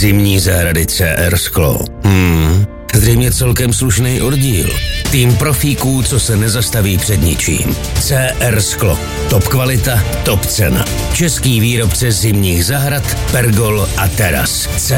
Zimní zahrady CR Sklo. Zřejmě celkem slušný oddíl. Tým profíků, co se nezastaví před ničím. CR Sklo. Top kvalita, top cena. Český výrobce zimních zahrad, pergol a teras.